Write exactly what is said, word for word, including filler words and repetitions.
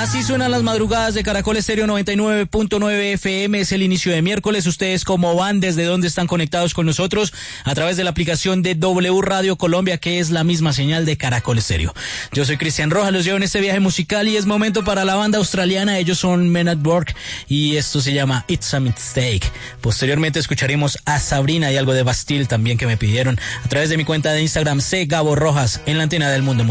Así suenan las madrugadas de Caracol Estéreo noventa y nueve punto nueve F M. Es el inicio de miércoles. ¿Ustedes cómo van? ¿Desde dónde están conectados con nosotros? A través de la aplicación de W Radio Colombia, que es la misma señal de Caracol Estéreo. Yo soy Cristian Rojas, los llevo en este viaje musical y es momento para la banda australiana. Ellos son Men at Work y esto se llama It's a Mistake. Posteriormente escucharemos a Sabrina y algo de Bastille también que me pidieron a través de mi cuenta de Instagram, C Gabo Rojas, en la antena del mundo musical.